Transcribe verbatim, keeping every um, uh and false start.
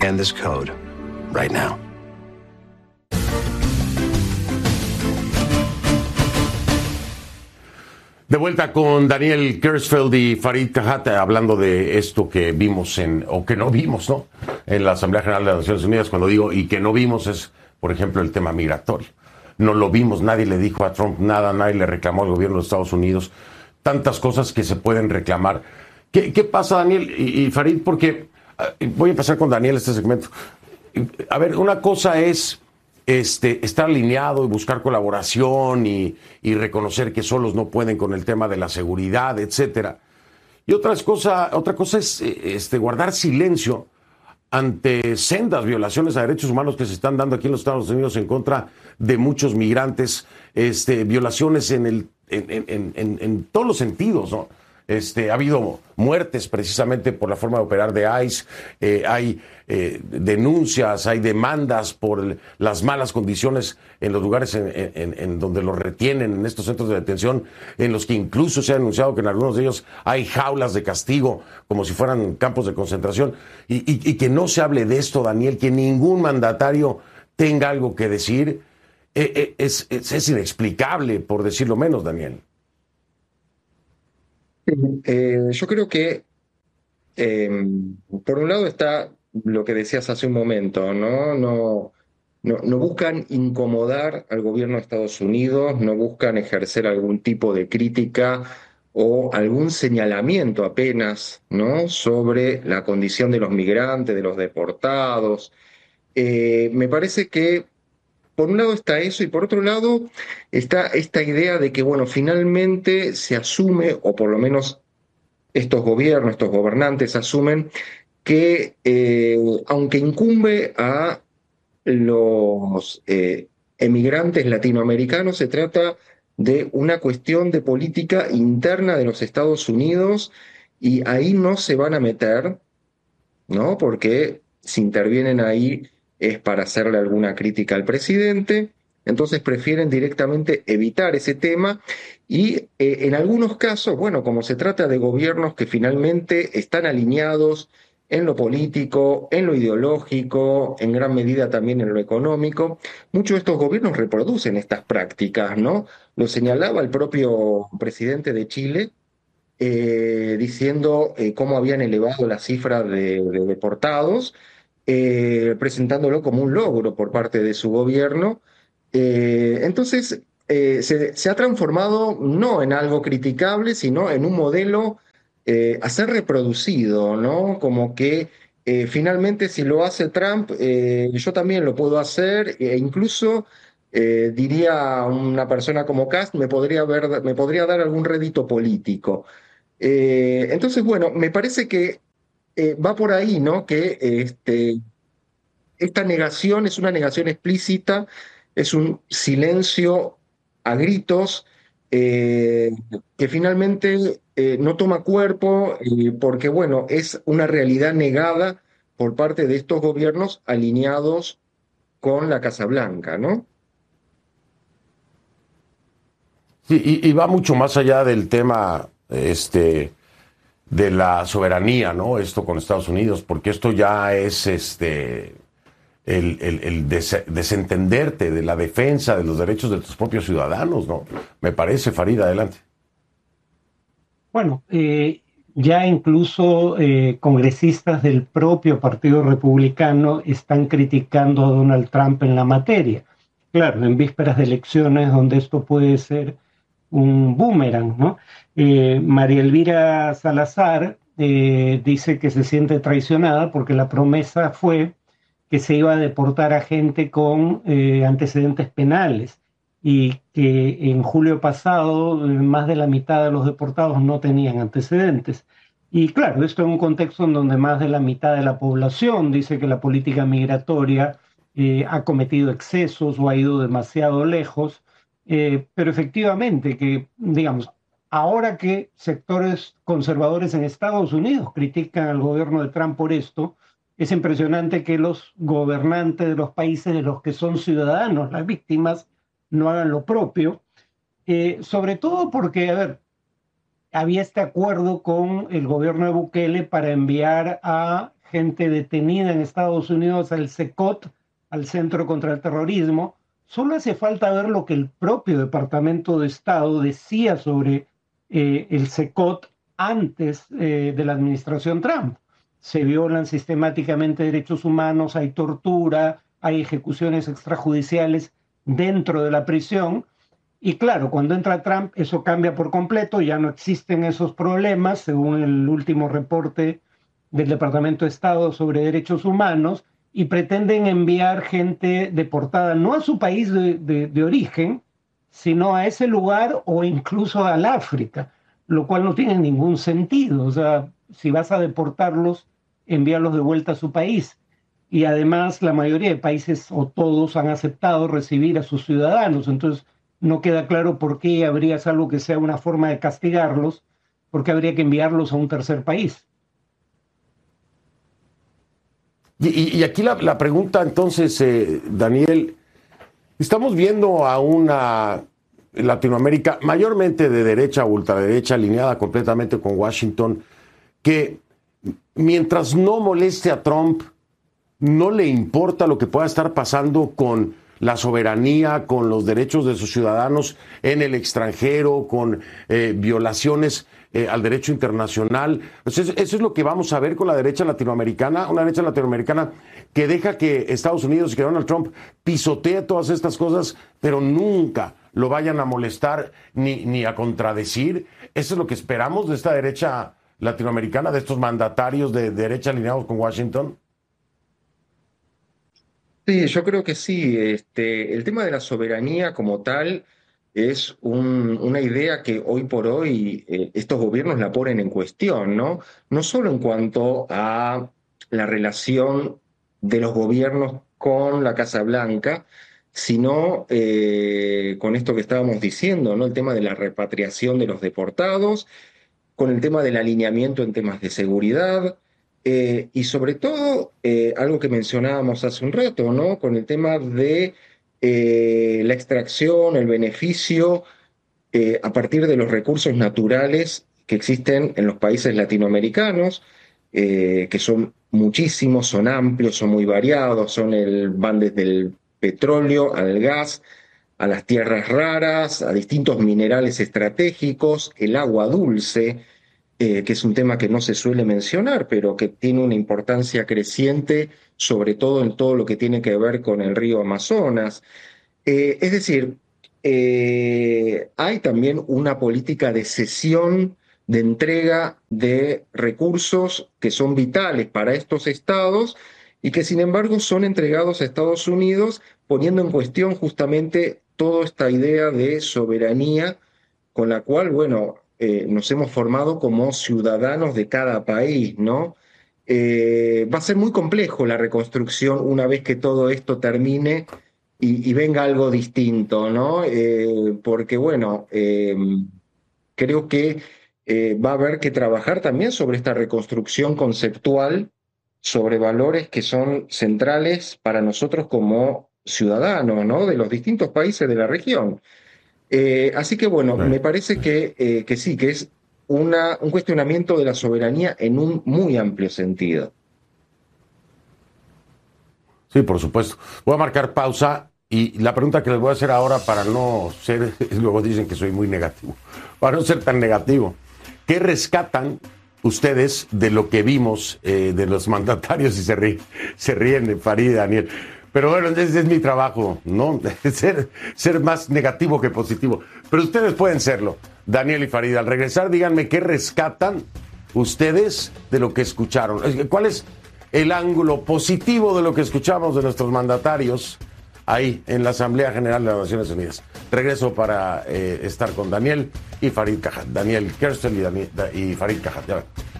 Scan this code right now. De vuelta con Daniel Kersfeld y Farid Cajata hablando de esto que vimos en, o que no vimos, ¿no? En la Asamblea General de las Naciones Unidas. Cuando digo y que no vimos es, por ejemplo, el tema migratorio. No lo vimos, nadie le dijo a Trump nada, nadie le reclamó al gobierno de Estados Unidos. Tantas cosas que se pueden reclamar. ¿Qué, qué pasa, Daniel y, y Farid? Porque uh, voy a empezar con Daniel este segmento. A ver, una cosa es este, estar alineado y buscar colaboración y, y reconocer que solos no pueden con el tema de la seguridad, etcétera. Y otra cosa, otra cosa es este, guardar silencio ante sendas violaciones a derechos humanos que se están dando aquí en los Estados Unidos en contra de muchos migrantes, este, violaciones en, el, en, en, en, en todos los sentidos, ¿no? Este, ha habido muertes precisamente por la forma de operar de ICE, eh, hay eh, denuncias, hay demandas por el, las malas condiciones en los lugares en, en, en donde los retienen, en estos centros de detención, en los que incluso se ha anunciado que en algunos de ellos hay jaulas de castigo, como si fueran campos de concentración, y, y, y que no se hable de esto, Daniel, que ningún mandatario tenga algo que decir, eh, eh, es, es, es inexplicable, por decirlo menos, Daniel. Eh, yo creo que, eh, por un lado está lo que decías hace un momento, ¿no? No, no, no buscan incomodar al gobierno de Estados Unidos, no buscan ejercer algún tipo de crítica o algún señalamiento apenas, ¿no? Sobre la condición de los migrantes, de los deportados. Eh, me parece que por un lado está eso y por otro lado está esta idea de que, bueno, finalmente se asume, o por lo menos estos gobiernos, estos gobernantes asumen que eh, aunque incumbe a los eh, emigrantes latinoamericanos, se trata de una cuestión de política interna de los Estados Unidos y ahí no se van a meter, ¿no? Porque si intervienen ahí es para hacerle alguna crítica al presidente, entonces prefieren directamente evitar ese tema y eh, en algunos casos, bueno, como se trata de gobiernos que finalmente están alineados en lo político, en lo ideológico, en gran medida también en lo económico, muchos de estos gobiernos reproducen estas prácticas, ¿no? Lo señalaba el propio presidente de Chile, eh, diciendo eh, cómo habían elevado la cifra de, de deportados, eh, presentándolo como un logro por parte de su gobierno. Eh, entonces, eh, se, se ha transformado no en algo criticable, sino en un modelo eh, a ser reproducido, ¿no? Como que eh, finalmente si lo hace Trump, eh, yo también lo puedo hacer, e incluso eh, diría una persona como Kast, me podría, ver, me podría dar algún rédito político. Eh, entonces, bueno, me parece que eh, va por ahí, ¿no? Que este, esta negación es una negación explícita, es un silencio a gritos eh, que finalmente eh, no toma cuerpo eh, porque, bueno, es una realidad negada por parte de estos gobiernos alineados con la Casa Blanca, ¿no? Sí, y, y va mucho más allá del tema este, de la soberanía, ¿no? Esto con Estados Unidos, porque esto ya es este, el, el, el des desentenderte de la defensa de los derechos de tus propios ciudadanos, ¿no? Me parece, Farid, adelante. Bueno, eh, ya incluso eh, congresistas del propio Partido Republicano están criticando a Donald Trump en la materia. Claro, en vísperas de elecciones donde esto puede ser un boomerang, ¿no? Eh, María Elvira Salazar eh, dice que se siente traicionada porque la promesa fue que se iba a deportar a gente con eh, antecedentes penales y que en julio pasado eh, más de la mitad de los deportados no tenían antecedentes. Y claro, esto en un contexto en donde más de la mitad de la población dice que la política migratoria eh, ha cometido excesos o ha ido demasiado lejos. Eh, pero efectivamente que, digamos, ahora que sectores conservadores en Estados Unidos critican al gobierno de Trump por esto, es impresionante que los gobernantes de los países de los que son ciudadanos, las víctimas, no hagan lo propio. Eh, sobre todo porque, a ver, había este acuerdo con el gobierno de Bukele para enviar a gente detenida en Estados Unidos al C E C O T, al Centro contra el Terrorismo. Solo hace falta ver lo que el propio Departamento de Estado decía sobre eh, el C E C O T antes eh, de la administración Trump. Se violan sistemáticamente derechos humanos, hay tortura, hay ejecuciones extrajudiciales dentro de la prisión. Y claro, cuando entra Trump eso cambia por completo, ya no existen esos problemas, según el último reporte del Departamento de Estado sobre Derechos Humanos, y pretenden enviar gente deportada no a su país de, de, de origen, sino a ese lugar o incluso al África, lo cual no tiene ningún sentido. O sea, si vas a deportarlos, envíalos de vuelta a su país. Y además la mayoría de países o todos han aceptado recibir a sus ciudadanos, entonces no queda claro por qué habría algo que sea una forma de castigarlos, porque habría que enviarlos a un tercer país. Y, y, y aquí la, la pregunta entonces, eh, Daniel, estamos viendo a una Latinoamérica mayormente de derecha o ultraderecha, alineada completamente con Washington, que mientras no moleste a Trump, no le importa lo que pueda estar pasando con la soberanía, con los derechos de sus ciudadanos en el extranjero, con eh, violaciones eh, al derecho internacional. Pues eso, eso es lo que vamos a ver con la derecha latinoamericana, una derecha latinoamericana que deja que Estados Unidos y que Donald Trump pisotee todas estas cosas, pero nunca lo vayan a molestar ni, ni a contradecir. Eso es lo que esperamos de esta derecha latinoamericana, de estos mandatarios de derecha alineados con Washington. Sí, yo creo que sí. Este, el tema de la soberanía como tal es un- una idea que hoy por hoy eh, estos gobiernos la ponen en cuestión, ¿no? No solo en cuanto a la relación de los gobiernos con la Casa Blanca, sino eh, con esto que estábamos diciendo, ¿no? El tema de la repatriación de los deportados, con el tema del alineamiento en temas de seguridad, eh, y sobre todo, eh, algo que mencionábamos hace un rato, ¿no? Con el tema de eh, la extracción, el beneficio eh, a partir de los recursos naturales que existen en los países latinoamericanos, eh, que son muchísimos, son amplios, son muy variados, son el, van desde el petróleo al gas, a las tierras raras, a distintos minerales estratégicos, el agua dulce, eh, que es un tema que no se suele mencionar, pero que tiene una importancia creciente, sobre todo en todo lo que tiene que ver con el río Amazonas. Eh, es decir, eh, hay también una política de cesión, de entrega de recursos que son vitales para estos estados y que sin embargo son entregados a Estados Unidos, poniendo en cuestión justamente toda esta idea de soberanía con la cual, bueno, eh, nos hemos formado como ciudadanos de cada país, ¿no? Eh, va a ser muy complejo la reconstrucción una vez que todo esto termine y, y venga algo distinto, ¿no? Eh, porque, bueno, eh, creo que eh, va a haber que trabajar también sobre esta reconstrucción conceptual, sobre valores que son centrales para nosotros como ciudadanos, ¿no? De los distintos países de la región. Eh, así que bueno, me parece que, eh, que sí, que es una, un cuestionamiento de la soberanía en un muy amplio sentido. Sí, por supuesto. Voy a marcar pausa y la pregunta que les voy a hacer ahora para no ser, luego dicen que soy muy negativo, para no ser tan negativo, ¿qué rescatan ustedes de lo que vimos eh, de los mandatarios? Y se ríen, se ríen de Farid y Daniel. Pero bueno, ese es mi trabajo, ¿no? Ser, ser más negativo que positivo. Pero ustedes pueden serlo, Daniel y Farid. Al regresar, díganme qué rescatan ustedes de lo que escucharon. ¿Cuál es el ángulo positivo de lo que escuchamos de nuestros mandatarios ahí en la Asamblea General de las Naciones Unidas? Regreso para eh, estar con Daniel y Farid Cajat. Daniel Kerstel y, Daniel, y Farid Cajat. Ya ven.